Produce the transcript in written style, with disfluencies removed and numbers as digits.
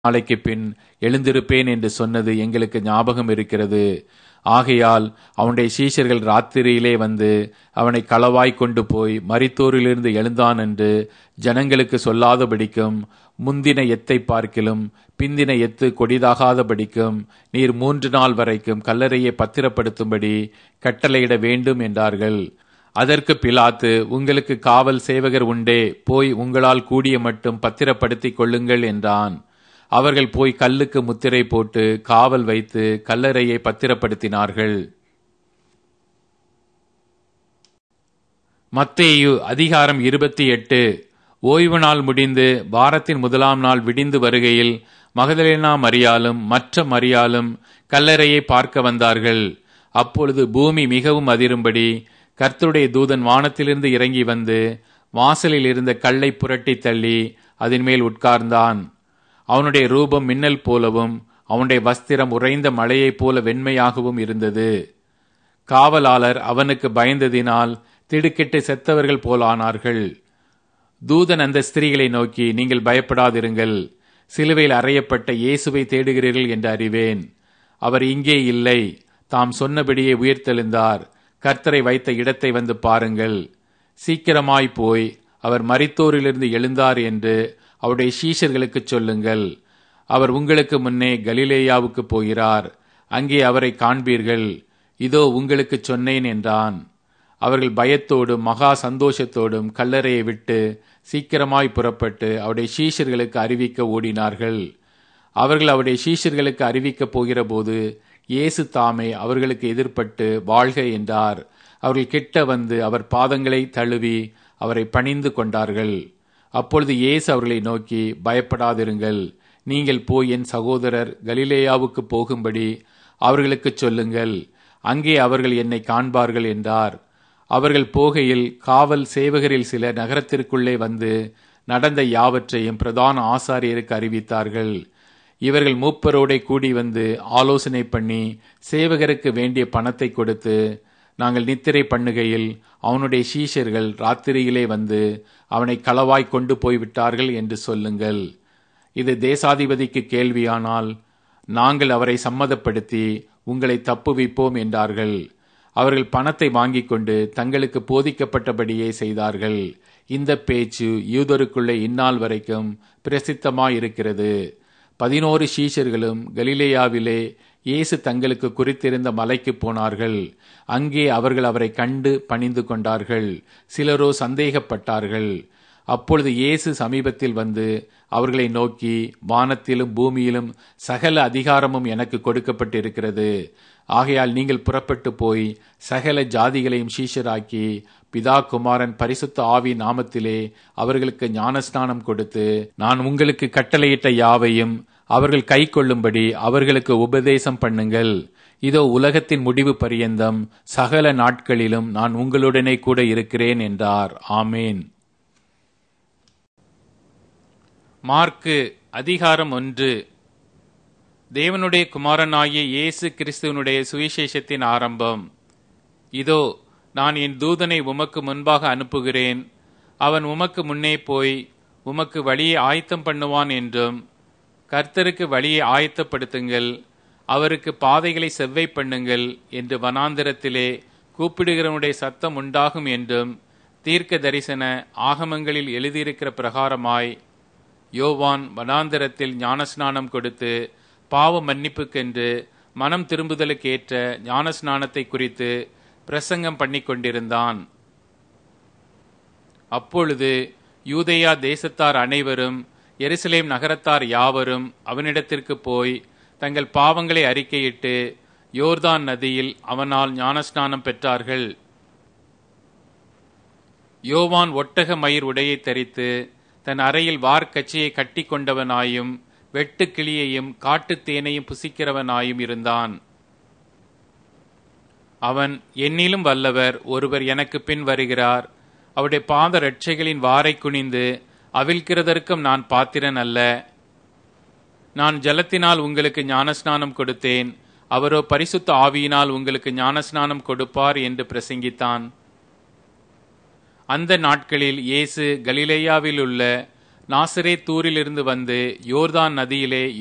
நாளைக்கு பின் எழுந்திருப்பேன் என்று சொன்னது எங்களுக்கு ஞாபகம் இருக்கிறது. ஆகையால் அவனுடைய சீஷர்கள் ராத்திரியிலே வந்து அவனை களவாய் கொண்டு போய் மரித்தோரிலிருந்து எழுந்தான் என்று ஜனங்களுக்கு சொல்லாதபடிக்கும், முந்தின எத்தை பார்க்கிலும் பிந்தின எத்து கொடிதாகாதபடிக்கும் நீர் 3 நாள் வரைக்கும் கல்லறையை பத்திரப்படுத்தும்படி கட்டளையிட வேண்டும் என்றார்கள். அதற்கு பிலாத்து, உங்களுக்கு காவல் சேவகர் உண்டே, போய் உங்களால் கூடிய மட்டும் பத்திரப்படுத்திக் கொள்ளுங்கள் என்றான். அவர்கள் போய் கல்லுக்கு முத்திரை போட்டு காவல் வைத்து கல்லறையை பத்திரப்படுத்தினார்கள். மத்தேயு அதிகாரம் 28. ஓய்வு நாள் முடிந்து வாரத்தின் முதலாம் நாள் விடிந்து வருகையில் மகதலேனா மரியாளும் மற்ற மரியாளும் கல்லறையை பார்க்க வந்தார்கள். அப்பொழுது பூமி மிகவும் அதிரும்படி கர்த்தருடைய தூதன் வானத்திலிருந்து இறங்கி வந்து வாசலில் இருந்த கல்லை புரட்டி தள்ளி அதன் மேல் உட்கார்ந்தான். அவனுடைய ரூபம் மின்னல் போலவும் அவனுடைய வஸ்திரம் உறைந்த மழையைப் போல வெண்மையாகவும் இருந்தது. காவலாளர் அவனுக்கு பயந்ததினால் திடுக்கிட்டு செத்தவர்கள் போலானார்கள். தூதன் அந்த ஸ்திரீகளை நோக்கி, நீங்கள் பயப்படாதிருங்கள், சிலுவையில் அறையப்பட்ட இயேசுவை தேடுகிறீர்கள் என்று அறிவேன். அவர் இங்கே இல்லை, தாம் சொன்னபடியே உயிர்த்தெழுந்தார். கர்த்தரை வைத்த இடத்தை வந்து பாருங்கள். சீக்கிரமாய் போய் அவர் மரித்தோரிலிருந்து எழுந்தார் என்று அவருடைய சீஷர்களுக்கு சொல்லுங்கள். அவர் உங்களுக்கு முன்னே கலிலேயாவுக்கு போகிறார், அங்கே அவரை காண்பீர்கள். இதோ உங்களுக்கு சொன்னேன் என்றான். அவர்கள் பயத்தோடும் மகா சந்தோஷத்தோடும் கல்லறையை விட்டு சீக்கிரமாய் புறப்பட்டு அவருடைய சீஷர்களுக்கு அறிவிக்க ஓடினார்கள். அவர்கள் அவருடைய சீஷர்களுக்கு அறிவிக்கப் போகிற போது இயேசு தாமே அவர்களுக்கு எதிர்ப்பட்டு வாழ்க என்றார். அவர்கள் கிட்ட வந்து அவர் பாதங்களை தழுவி அவரை பணிந்து கொண்டார்கள். அப்பொழுது இயேசு அவர்களை நோக்கி, பயப்படாதிருங்கள், நீங்கள் போய் என் சகோதரர் கலிலேயாவுக்கு போகும்படி அவர்களுக்கு சொல்லுங்கள், அங்கே அவர்கள் என்னை காண்பார்கள் என்றார். அவர்கள் போகையில் காவல் சேவகரில் சிலர் நகரத்திற்குள்ளே வந்து நடந்த யாவற்றையும் பிரதான ஆசாரியருக்கு அறிவித்தார்கள். இவர்கள் மூப்பரோடே கூடி வந்து ஆலோசனை பண்ணி சேவகருக்கு வேண்டிய பணத்தை கொடுத்து, நாங்கள் நித்திரை பண்ணுகையில் அவனுடைய சீஷர்கள் ராத்திரியிலே வந்து அவனை களவாய் கொண்டு போய்விட்டார்கள் என்று சொல்லுங்கள். இது தேசாதிபதிக்கு கேள்வியானால் நாங்கள் அவரை சம்மதப்படுத்தி உங்களை தப்புவிப்போம் என்றார்கள். அவர்கள் பணத்தை வாங்கி கொண்டு தங்களுக்கு போதிக்கப்பட்டபடியே செய்தார்கள். இந்த பேச்சு யூதருக்குள்ளே இந்நாள் வரைக்கும் பிரசித்தமாயிருக்கிறது. 11 சீஷர்களும் கலிலேயாவிலே இயேசு தங்களுக்கு குறித்திருந்த மலைக்கு போனார்கள். அங்கே அவர்கள் அவரை கண்டு பணிந்து கொண்டார்கள். சிலரோ சந்தேகப்பட்டார்கள். அப்பொழுது இயேசு சமீபத்தில் வந்து அவர்களை நோக்கி, வானத்திலும் பூமியிலும் சகல அதிகாரமும் எனக்கு கொடுக்கப்பட்டிருக்கிறது. ஆகையால் நீங்கள் புறப்பட்டு போய் சகல ஜாதிகளையும் சீஷராக்கி பிதா குமாரன் பரிசுத்த ஆவி நாமத்திலே அவர்களுக்கு ஞானஸ்நானம் கொடுத்து, நான் உங்களுக்கு கட்டளையிட்ட யாவையும் அவர்கள் கை கொள்ளும்படி அவர்களுக்கு உபதேசம் பண்ணுங்கள். இதோ உலகத்தின் முடிவு பரியந்தம் சகல நாட்களிலும் நான் உங்களுடனே கூட இருக்கிறேன் என்றார். ஆமேன். மார்க்கு அதிகாரம் 1. தேவனுடைய குமாரனாகிய இயேசு கிறிஸ்துவனுடைய சுவிசேஷத்தின் ஆரம்பம். இதோ நான் என் தூதனை உமக்கு முன்பாக அனுப்புகிறேன். அவன் உமக்கு முன்னே போய் உமக்கு வழியை ஆயத்தம் பண்ணுவான் என்றும், கர்த்தருக்கு வழியை ஆயத்தப்படுத்துங்கள், அவருக்கு பாதைகளை செவ்வை பண்ணுங்கள் என்று வனாந்திரத்திலே கூப்பிடுகிறவனுடைய சத்தம் உண்டாகும் என்றும் தீர்க்க தரிசன ஆகமங்களில் எழுதியிருக்கிற பிரகாரமாய் யோவான் வனாந்திரத்தில் ஞானஸ்நானம் கொடுத்து பாவ மன்னிப்புக்கென்று மனம் திரும்புதலுக்கேற்ற ஞானஸ்நானத்தை குறித்து பிரசங்கம் பண்ணி கொண்டிருந்தான். அப்பொழுது யூதேயா தேசத்தார் அனைவரும் எருசலேம் நகரத்தார் யாவரும் அவனிடத்திற்கு போய் தங்கள் பாவங்களை அறிக்கையிட்டு யோர்தான் நதியில் அவனால் ஞானஸ்நானம் பெற்றார்கள். யோவான் ஒட்டக மயிர் உடையை தரித்து தன் அறையில் வார்க்கச்சியை கட்டி கொண்டவனாயும் வெட்டு கிளியையும் காட்டுத் தேனையும் புசிக்கிறவனாயும் இருந்தான். அவன், என்னிலும் வல்லவர் ஒருவர் எனக்கு பின் வருகிறார், அவருடைய பாத ரட்சைகளின் வாரை குனிந்து அவிழ்க்கிறதற்கும் நான் பாத்திரன் அல்ல. நான் ஜலத்தினால் உங்களுக்கு ஞானஸ்நானம் கொடுத்தேன், அவரோ பரிசுத்த ஆவியினால் உங்களுக்கு ஞானஸ்நானம் கொடுப்பார் என்று பிரசங்கித்தான். அந்த நாட்களில் இயேசு கலிலேயாவில் உள்ள நாசரேத் தூரிலிருந்து வந்து யோர்தான் நதியிலே